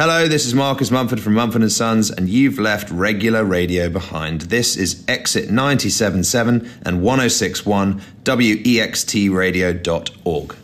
Hello, this is Marcus Mumford from Mumford & Sons, and you've left regular radio behind. This is Exit 97.7 and 106.1 wextradio.org.